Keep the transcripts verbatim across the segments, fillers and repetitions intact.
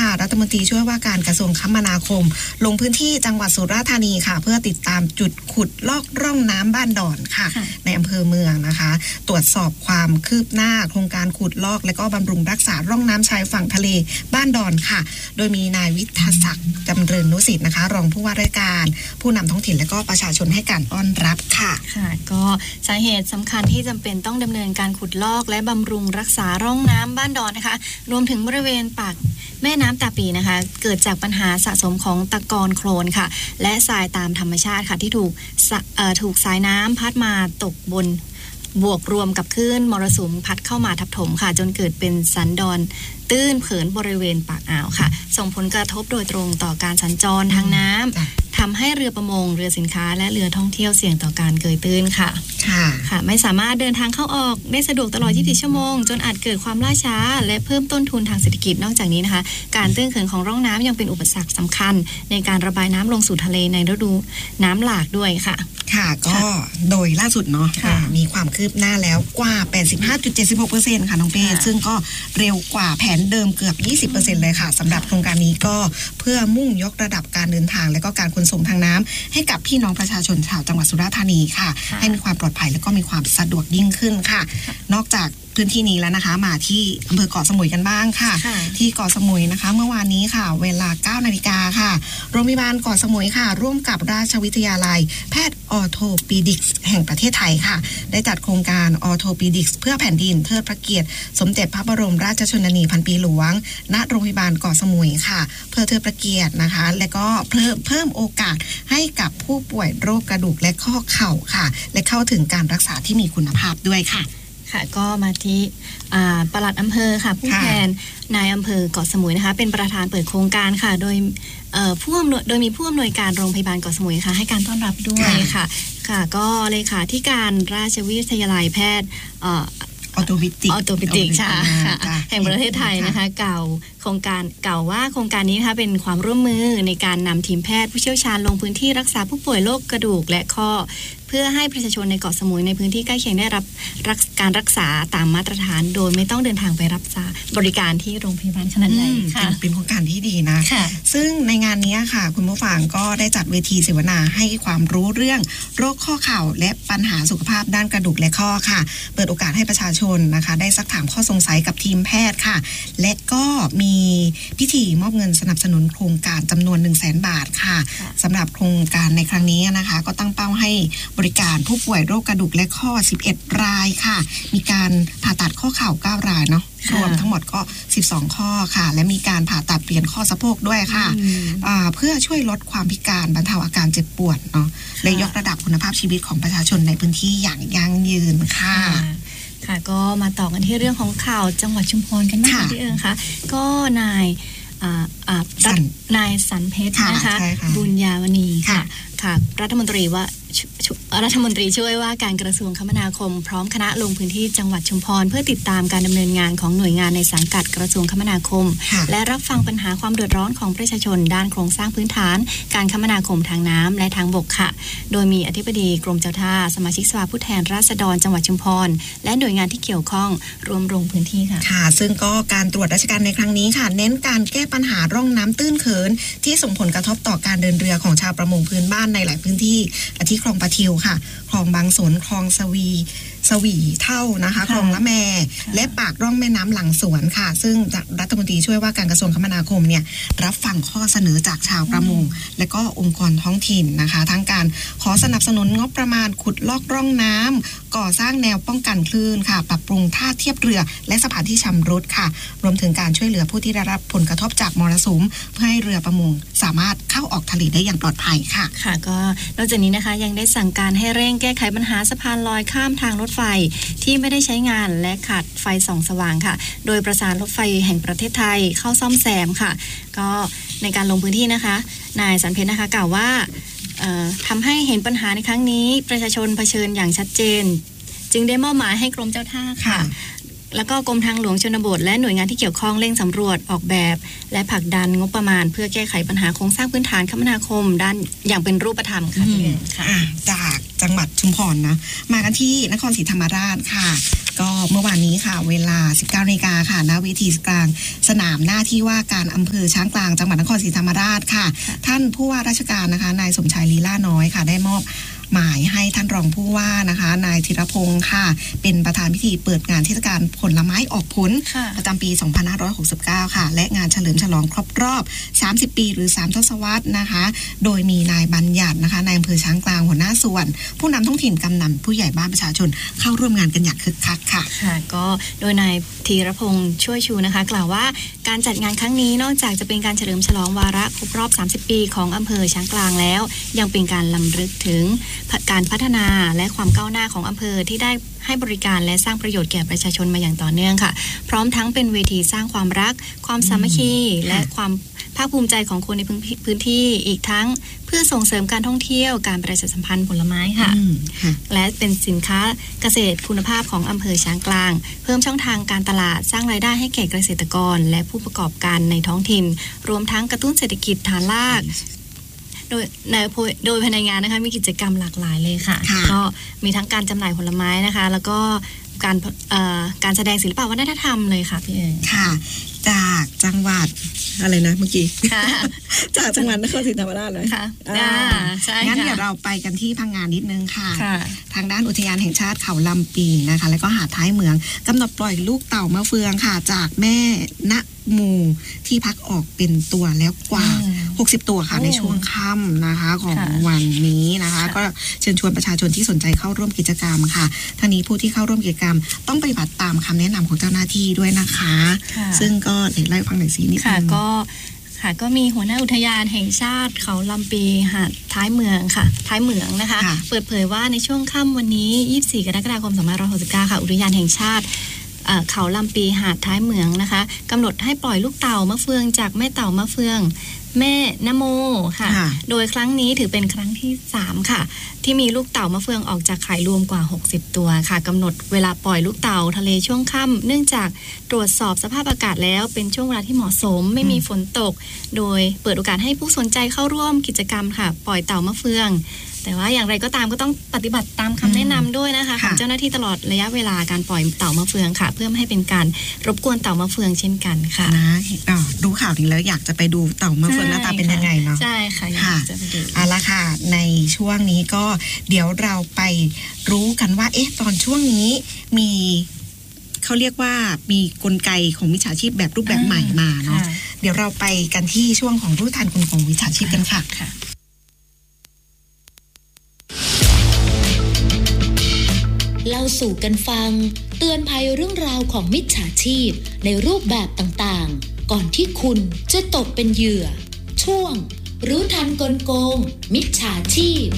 ค่ะรัฐมนตรีช่วยว่าการกระทรวงคมนาคมลงพื้นที่จังหวัดสุราษฎร์ธานีค่ะเพื่อติดตามจุดขุดลอกร่องน้ำบ้านดอนค่ะในอำเภอเมืองนะคะตรวจสอบความคืบหน้าโครงการขุดลอกและก็บำรุงรักษาร่องน้ำชายฝั่งทะเลบ้านดอนค่ะโดยมีนายวิทยาศักดิ์จำเริญนุสิทธิ์นะคะรองผู้ว่าราชการผู้นำท้องถิ่นและก็ประชาชนให้การต้อนรับค่ะค่ะก็สาเหตุสำคัญที่จำเป็นต้องดำเนินการขุดลอกและบำรุงรักษาร่องน้ำบ้านดอนนะคะรวมถึงบริเวณปากแม่น้ำตาปีนะคะเกิดจากปัญหาสะสมของตะกอนโคลนค่ะและทรายตามธรรมชาติค่ะที่ถูกถูกสายน้ำพัดมาตกบนบวกรวมกับคลื่นมรสุมพัดเข้ามาทับถมค่ะจนเกิดเป็นสันดอนตื้นเผินบริเวณปากอ่าวค่ะส่งผลกระทบโดยตรงต่อการสัญจรทางน้ำทำให้เรือประมงเรือสินค้าและเรือท่องเที่ยวเสี่ยงต่อการเกยตื้นค่ะค่ะค่ะไม่สามารถเดินทางเข้าออกได้สะดวกตลอดยี่สิบสี่ชั่วโมงจนอาจเกิดความล่าช้าและเพิ่มต้นทุนทางเศรษฐกิจนอกจากนี้นะคะการตื้นเขินของร่องน้ำยังเป็นอุปสรรคสำคัญในการระบายน้ำลงสู่ทะเลในฤดูน้ำหลากด้วยค่ะค่ะก็โดยล่าสุดเนาะมีความคืบหน้าแล้วกว่า แปดสิบห้าจุดเจ็ดหกเปอร์เซ็นต์ ค่ะน้องเป้ซึ่งก็เร็วกว่าแผนเดิมเกือบ ยี่สิบเปอร์เซ็นต์ เลยค่ะสำหรับโครงการนี้ก็เพื่อมุ่งยกระดับการเดินทางและก็การขนส่งทางน้ำให้กับพี่น้องประชาชนชาวจังหวัดสุราษฎร์ธานีค่ะให้มีความปลอดภัยและก็มีความสะดวกยิ่งขึ้นค่ะนอกจากพื้นที่นี้แล้วนะคะมาที่อำเภอเกาะสมุยกันบ้างค่ะที่เกาะสมุยนะคะเมื่อวานนี้ค่ะเวลา เก้านาฬิกาค่ะโรงพยาบาลเกาะสมุยค่ะร่วมกับราชวิทยาลัยแพทย์ออร์โทปีดิกส์แห่งประเทศไทยค่ะได้จัดโครงการออร์โทปีดิกส์เพื่อแผ่นดินเทิดพระเกียรติสมเด็จพระบรมราชชนนีพันปีหลวงณโรงพยาบาลเกาะสมุยค่ะเพื่อเทิดพระเกียรตินะคะและก็เพิ่มเพิ่มโอกาสให้กับผู้ป่วยโรคกระดูกและข้อเข่าค่ะและเข้าถึงการรักษาที่มีคุณภาพด้วยค่ะค่ะก็มาที่ปลัดอำเภอค่ะผู้แทนนายอำเภอเกาะสมุยนะคะเป็นประธานเปิดโครงการค่ะโดยผู้อำนวยโดยมีผู้อำนวยการโรงพยาบาลเกาะสมุยค่ะให้การต้อนรับด้วยค่ะค่ะก็เลยค่ะที่การราชวิทยาลัยแพทย์ออโตปิติกออโตปิติกใช่ค่ะแห่งประเทศไทยนะคะกล่าวโครงการกล่าวว่าโครงการนี้นะคะเป็นความร่วมมือในการนำทีมแพทย์ผู้เชี่ยวชาญลงพื้นที่รักษาผู้ป่วยโรคกระดูกและข้อเพื่อให้ประชาชนในเกาะสมุยในพื้นที่ใกล้เคียงได้รับการรักษาตามมาตรฐานโดยไม่ต้องเดินทางไปรับบริการที่โรงพยาบาลขนาดใหญ่ค่ะเป็นโครงการที่ดีนะซึ่งในงานนี้ค่ะคุณผู้ฟังก็ได้จัดเวทีเสวนาให้ความรู้เรื่องโรคข้อเข่าและปัญหาสุขภาพด้านกระดูกและข้อค่ะเปิดโอกาสให้ประชาชนนะคะได้ซักถามข้อสงสัยกับทีมแพทย์ค่ะและก็มีพิธีมอบเงินสนับสนุนโครงการจำนวน หนึ่งแสน บาทค่ะสำหรับโครงการในครั้งนี้นะคะก็ตั้งเป้าให้บริการผู้ป่วยโรคกระดูกและข้อสิบเอ็ดรายค่ะมีการผ่าตัดข้อเข่าเก้ารายเนาะรวมทั้งหมดก็สิบสองข้อค่ะและมีการผ่าตัดเปลี่ยนข้อสะโพกด้วยค่ะเพื่อช่วยลดความพิการบรรเทาอาการเจ็บปวดเนาะและยกระดับคุณภาพชีวิตของประชาชนในพื้นที่อย่างยั่งยืนค่ะค่ะก็มาต่อกันที่เรื่องของข่าวจังหวัดชุมพรกันบ้างที่เอิงค่ะก็นายนายสันเพชรนะคะบุญญาวณีค่ะค่ะรัฐมนตรีว่ารัฐมนตรีช่วยว่าการกระทรวงคมนาคมพร้อมคณะลงพื้นที่จังหวัดชุมพรเพื่อติดตามการดำเนินงานของหน่วยงานในสังกัดกระทรวงคมนาคมและรับฟังปัญหาความเดือดร้อนของประชาชนด้านโครงสร้างพื้นฐานการคมนาคมทางน้ำและทางบกค่ะโดยมีอธิบดีกรมเจ้าท่าสมาชิกสภาผู้แทนราษฎรจังหวัดชุมพรและหน่วยงานที่เกี่ยวข้องรวมลงพื้นที่ค่ะค่ะซึ่งก็การตรวจราชการในครั้งนี้ค่ะเน้นการแก้ปัญหาร่องน้ำตื้นเขินที่ส่งผลกระทบต่อการเดินเรือของชาวประมงพื้นบ้านในหลายพื้นที่อาทิคลองปะทิวค่ะคลองบางสนคลองสวีสวีเท่านะคะคลองละแมและปากร่องแม่น้ำหลังสวนค่ะซึ่งรัฐมนตรีช่วยว่าการกระทรวงคมนาคมเนี่ยรับฟังข้อเสนอจากชาวประมงและก็องค์กรท้องถิ่นนะคะทั้งการขอสนับสนุนงบประมาณขุดลอกร่องน้ำก่อสร้างแนวป้องกันคลื่นค่ะปรับปรุงท่าเทียบเรือและสะพานที่ชำรุดค่ะรวมถึงการช่วยเหลือผู้ที่ได้รับผลกระทบจากมรสุมเพื่อให้เรือประมงสามารถเข้าออกทะเลได้อย่างปลอดภัยค่ะค่ะก็นอกจากนี้นะคะยังได้สั่งการให้เร่งแก้ไขปัญหาสะพานลอยข้ามทางรถไฟที่ไม่ได้ใช้งานและขาดไฟส่องสว่างค่ะโดยประสานรถไฟแห่งประเทศไทยเข้าซ่อมแซมค่ะก็ในการลงพื้นที่นะคะนายสันเพชรนะคะกล่าวว่าทำให้เห็นปัญหาในครั้งนี้ประชาชนเผชิญอย่างชัดเจนจึงได้มอบหมายให้กรมเจ้าท่าค่ะแล้วก็กรมทางหลวงชนบทและหน่วยงานที่เกี่ยวข้องเร่งสำรวจออกแบบและผลักดันงบประมาณเพื่อแก้ไขปัญหาโครงสร้างพื้นฐานคมนาคมด้านอย่างเป็นรูปธรรมค่ะจากจังหวัดชุมพรนะมากันที่นครศรีธรรมราชค่ะกก็เมื่อวานนี้ค่ะเวลา สิบเก้านาฬิกาค่ะณเวทีกลางสนามหน้าที่ว่าการอำเภอช้างกลางจังหวัดนครศรีธรรมราชค่ะท่านผู้ว่าราชการนะคะนายสมชายลีลาน้อยค่ะได้มอบหมายให้ท่านรองผู้ว่านะคะนายธีรพงศ์ค่ะเป็นประธานพิธีเปิดงานเทศกาลผลไม้ออกผลประจำปี สองพันห้าร้อยหกสิบเก้า ค่ะและงานเฉลิมฉลองครบรอบ สามสิบ ปีหรือสามทศวรรษนะคะโดยมีนายบัญญัตินะคะนายอำเภอช้างกลางหัวหน้าส่วนผู้นำท้องถิ่นกำนันผู้ใหญ่บ้านประชาชนเข้าร่วมงานกันอย่างคึกคักค่ะค่ะก็โดยนายธีรพงศ์ช่วยชูนะคะกล่าวว่าการจัดงานครั้งนี้นอกจากจะเป็นการเฉลิมฉลองวาระครบรอบ สามสิบ ปีของอำเภอช้างกลางแล้วยังเป็นการรำลึกถึงการพัฒนาและความก้าวหน้าของอำเภอที่ได้ให้บริการและสร้างประโยชน์แก่ประชาชนมาอย่างต่อเนื่องค่ะพร้อมทั้งเป็นเวทีสร้างความรักความสามัคคีและความภาคภูมิใจของคนในพื้นที่อีกทั้งเพื่อส่งเสริมการท่องเที่ยวการประชาสัมพันธ์ผลไม้ค่ะและเป็นสินค้าเกษตรคุณภาพของอำเภอช้างกลางเพิ่มช่องทางการตลาดสร้างรายได้ให้แก่เกษตรกรและผู้ประกอบการในท้องถิ่นรวมทั้งกระตุ้นเศรษฐกิจฐานรากโดยในโดยภายในงานนะคะมีกิจกรรมหลากหลายเลยค่ะก็มีทั้งการจำหน่ายผลไม้นะคะแล้วก็การการแสดงศิลปะวัฒนธรรมเลยค่ะพี่เอ๋ค่ะจากจังหวัดอะไรนะเมื่อกี้จากจังหวัดนครศรีธรรมราชเลยค่ะใช่งั้นเดี๋ยวเราไปกันที่พังงานนิดนึงค่ะทางด้านอุทยานแห่งชาติเขาลำปีนะคะแล้วก็หาดท้ายเมืองกำหนดปล่อยลูกเต่ามะเฟืองค่ะจากแม่ณมูที่พักออกเป็นตัวแล้วกว่าหกสิบตัวค่ะในช่วงค่ำนะคะของวันนี้นะคะก็เชิญชวนประชาชนที่สนใจเข้าร่วมกิจกรรมค่ะทั้งนี้ผู้ที่เข้าร่วมกิจกรรมต้องปฏิบัติตามคำแนะนำของเจ้าหน้าที่ด้วยนะคะซึ่งก็เดี๋ยวไล่ฟังหน่อยสินิดนึงก็ค่ะก็มีหัวหน้าอุทยานแห่งชาติเขาลำปีหาดท้ายเมืองค่ะท้ายเหมืองนะคะเปิดเผยว่าในช่วงค่ำวันนี้ยี่สิบสี่กรกฎาคมสองพันห้าร้อยหกสิบเก้าค่ะอุทยานแห่งชาติเขาลำปีหาดท้ายเหมืองนะคะกำหนดให้ปล่อยลูกเต่ามะเฟืองจากแม่เต่ามะเฟืองแม่นโมค่ะโดยครั้งนี้ถือเป็นครั้งที่สามค่ะที่มีลูกเต่ามะเฟืองออกจากไข่รวมกว่าหกสิบตัวค่ะกำหนดเวลาปล่อยลูกเต่าทะเลช่วงค่ำเนื่องจากตรวจสอบสภาพอากาศแล้วเป็นช่วงเวลาที่เหมาะสมไม่มีฝนตกโดยเปิดโอกาสให้ผู้สนใจเข้าร่วมกิจกรรมค่ะปล่อยเต่ามะเฟืองแต่ว่าอย่างไรก็ตามก็ต้องปฏิบัติตามคำแนะนำด้วยนะคะของเจ้าหน้าที่ตลอดระยะเวลาการปล่อยเต่ามะเฟืองค่ะเพื่อไม่ให้เป็นการรบกวนเต่ามะเฟืองเช่นกันค่ะนะดูข่าวนี้แล้วอยากจะไปดูเต่ามะเฟืองหน้าตาเป็นยังไงเนาะใช่ค่ะอยากจะไปดูเอาละค่ะในช่วงนี้ก็เดี๋ยวเราไปรู้กันว่าเอ๊ะตอนช่วงนี้มีเขาเรียกว่ามีกลไกของมิจฉาชีพแบบรูปแบบใหม่มาเนาะเดี๋ยวเราไปกันที่ช่วงของรู้ทันกลของมิจฉาชีพกันค่ะเล่าสู่กันฟังเตือนภัยเรื่องราวของมิจฉาชีพในรูปแบบต่างๆก่อนที่คุณจะตกเป็นเหยื่อช่วงรู้ทันกลโกงมิจฉาชีพ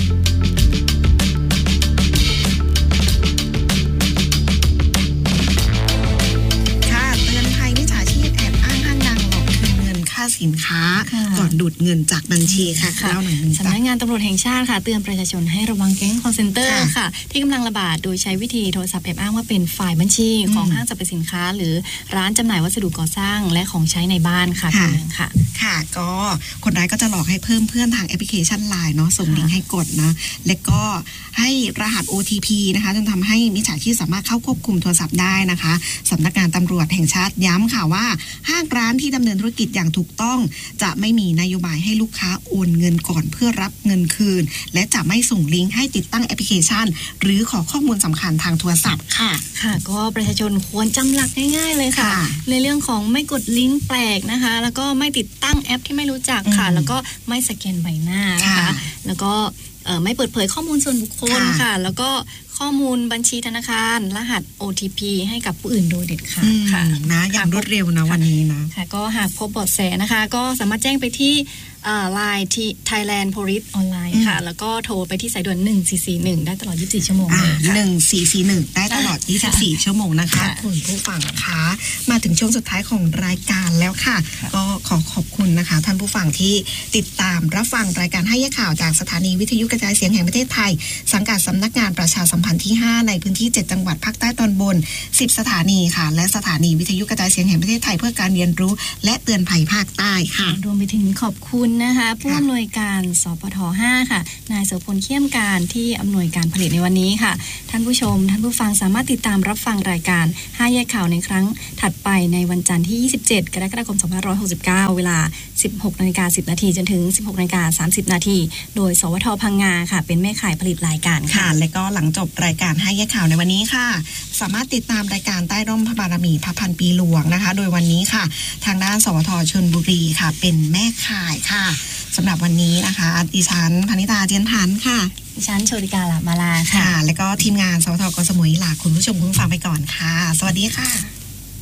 ค่ะเตือนภัยมิจฉาชีพแอบอ้างห้างดังหลอกคืนเงินค่าสินค้าก่อนดูดเงินจากบัญชีค่ะเล่าหน่อยนึงสำนักงานตำรวจแห่งชาติค่ะเตือนประชาชนให้ระวังแก๊งคอลเซ็นเตอร์ค่ะที่กำลังระบาดโดยใช้วิธีโทรศัพท์แอบอ้างว่าเป็นฝ่ายบัญชีของห้างสรรพสินค้าหรือร้านจำหน่ายวัสดุก่อสร้างและของใช้ในบ้านค่ะค่ะค่ะก็คนร้ายก็จะหลอกให้เพิ่มเพื่อนทางแอปพลิเคชัน ไลน์ เนาะส่งลิงก์ให้กดนะและก็ให้รหัส โอ ที พี นะคะจนทำให้มิจฉาชีพสามารถเข้าควบคุมโทรศัพท์ได้นะคะสำนักงานตำรวจแห่งชาติย้ำค่ะว่าห้างร้านที่ดำเนินธุรกิจอย่างถูกต้องจะไม่มีนโยบายให้ลูกค้าโอนเงินก่อนเพื่อรับเงินคืนและจะไม่ส่งลิงก์ให้ติดตั้งแอปพลิเคชันหรือขอข้อมูลสำคัญทางโทรศัพท์ค่ะค่ะก็ประชาชนควรจำหลักง่ายๆเลยค่ะในเรื่องของไม่กดลิงก์แปลกนะคะแล้วก็ไม่ติดตั้งแอปที่ไม่รู้จักค่ะแล้วก็ไม่สแกนใบหน้านะคะแล้วก็ไม่เปิดเผยข้อมูลส่วนบุคคลค่ะแล้วก็ข้อมูลบัญชีธนาคารรหัส โอ ที พี ให้กับผู้อื่นโดยเด็ดขาดค่ะนะอย่างรวดเร็วนะวันนี้นะค่ะก็หากพบเบาะแสนะคะก็สามารถแจ้งไปที่ไลน์ที่ Thailand Police Online ค่ะแล้วก็โทรไปที่สายด่วนหนึ่งสี่สี่หนึ่งได้ตลอดยี่สิบสี่ชั่วโมงหนึ่งสี่สี่หนึ่งได้ตลอดยี่สิบสี่ชั่วโมงนะคะคุณผู้ฟังคะมาถึงช่วงสุดท้ายของรายการแล้วค่ะก็ขอขอบคุณนะคะท่านผู้ฟังที่ติดตามรับฟังรายการให้ข่าวจากสถานีวิทยุกระจายเสียงแห่งประเทศไทยสังกัดสำนักงานประชาสัมพันธ์พันธ์ที่ห้าในพื้นที่เจ็ดจังหวัดภาคใต้ตอนบนสิบสถานีค่ะและสถานีวิทยุกระจายเสียงแห่งประเทศไทยเพื่อการเรียนรู้และเตือนภัยภาคใต้ค่ะรวมไปถึงขอบคุณนะคะผู้อำนวยการสปทห้าค่ะนายโสพลเขี้ยมการที่อำนวยการผลิตในวันนี้ค่ะท่านผู้ชมท่านผู้ฟังสามารถติดตามรับฟังรายการห้าแยกข่าวในครั้งถัดไปในวันจันทร์ที่ยี่สิบเจ็ดกรกฎาคมสองพันห้าร้อยหกสิบเก้าเวลา สิบหกนาฬิกาสิบนาทีจนถึง สิบหกนาฬิกาสามสิบนาทีโดยสวทพังงาค่ะเป็นแม่ข่ายผลิตรายการค่ะและก็หลังจบรายการห้าแยกข่าวในวันนี้ค่ะสามารถติดตามรายการใต้ร่มพระบารมีพระพันปีหลวงนะคะโดยวันนี้ค่ะทางด้านสวทชลบุรีค่ะเป็นแม่ข่ายค่ะสำหรับวันนี้นะคะดิฉันพนิตาเจียนพันธ์ค่ะดิฉันโชติกาลามาลาค่ะและก็ทีมงานสวทกสมุยลาคุณผู้ชมคุณผู้ฟังไปก่อนค่ะสวัสดีค่ะ